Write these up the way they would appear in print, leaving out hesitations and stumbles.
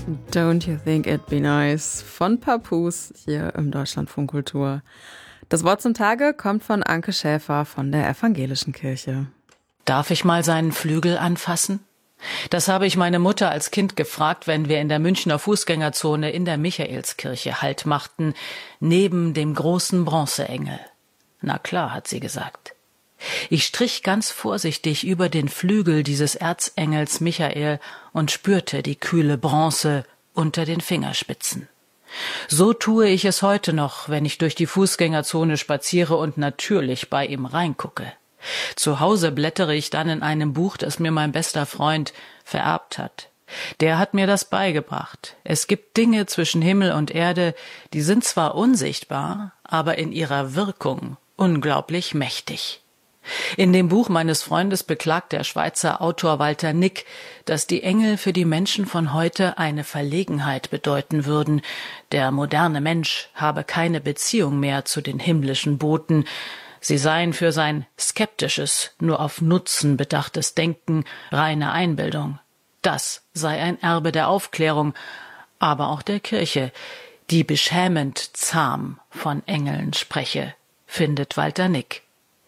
Don't you think it'd be nice? Von Papoose hier im Deutschlandfunk Kultur. Das Wort zum Tage kommt von Anke Schäfer von der Evangelischen Kirche. Darf ich mal seinen Flügel anfassen? Das habe ich meine Mutter als Kind gefragt, wenn wir in der Münchner Fußgängerzone in der Michaelskirche Halt machten, neben dem großen Bronzeengel. Na klar, hat sie gesagt. Ich strich ganz vorsichtig über den Flügel dieses Erzengels Michael und spürte die kühle Bronze unter den Fingerspitzen. So tue ich es heute noch, wenn ich durch die Fußgängerzone spaziere und natürlich bei ihm reingucke. Zu Hause blättere ich dann in einem Buch, das mir mein bester Freund vererbt hat. Der hat mir das beigebracht. Es gibt Dinge zwischen Himmel und Erde, die sind zwar unsichtbar, aber in ihrer Wirkung unglaublich mächtig. In dem Buch meines Freundes beklagt der Schweizer Autor Walter Nick, dass die Engel für die Menschen von heute eine Verlegenheit bedeuten würden. Der moderne Mensch habe keine Beziehung mehr zu den himmlischen Boten. Sie seien für sein skeptisches, nur auf Nutzen bedachtes Denken reine Einbildung. Das sei ein Erbe der Aufklärung, aber auch der Kirche, die beschämend zahm von Engeln spreche, findet Walter Nick.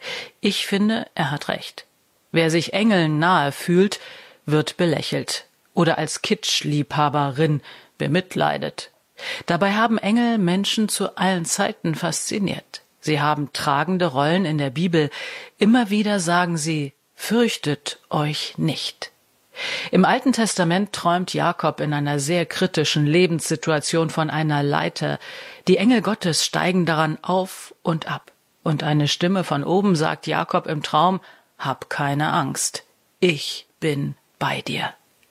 Ich finde, er hat recht. Wer sich Engeln nahe fühlt, wird belächelt oder als Kitschliebhaberin bemitleidet. Dabei haben Engel Menschen zu allen Zeiten fasziniert. Sie haben tragende Rollen in der Bibel. Immer wieder sagen sie, fürchtet euch nicht. Im Alten Testament träumt Jakob in einer sehr kritischen Lebenssituation von einer Leiter. Die Engel Gottes steigen daran auf und ab. Und eine Stimme von oben sagt Jakob im Traum, hab keine Angst, ich bin bei dir.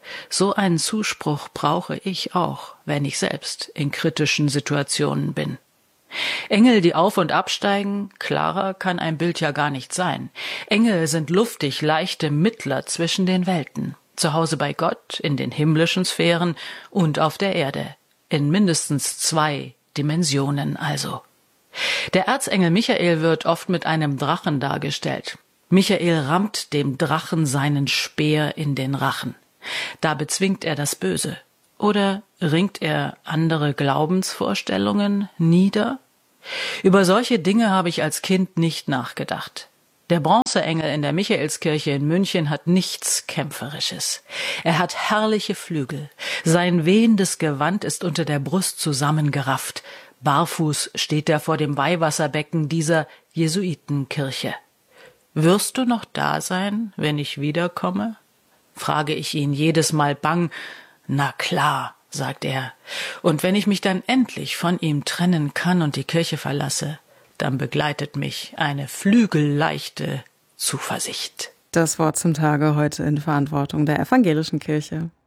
So einen Zuspruch brauche ich auch, wenn ich selbst in kritischen Situationen bin. Engel, die auf und absteigen, klarer kann ein Bild ja gar nicht sein. Engel sind luftig leichte Mittler zwischen den Welten. Zu Hause bei Gott, in den himmlischen Sphären und auf der Erde. In mindestens 2 Dimensionen also. Der Erzengel Michael wird oft mit einem Drachen dargestellt. Michael rammt dem Drachen seinen Speer in den Rachen. Da bezwingt er das Böse. Oder ringt er andere Glaubensvorstellungen nieder? Über solche Dinge habe ich als Kind nicht nachgedacht. Der Bronzeengel in der Michaelskirche in München hat nichts Kämpferisches. Er hat herrliche Flügel. Sein wehendes Gewand ist unter der Brust zusammengerafft. Barfuß steht er vor dem Weihwasserbecken dieser Jesuitenkirche. Wirst du noch da sein, wenn ich wiederkomme? Frage ich ihn jedes Mal bang. Na klar, sagt er. Und wenn ich mich dann endlich von ihm trennen kann und die Kirche verlasse, dann begleitet mich eine flügelleichte Zuversicht. Das Wort zum Tage heute in Verantwortung der Evangelischen Kirche.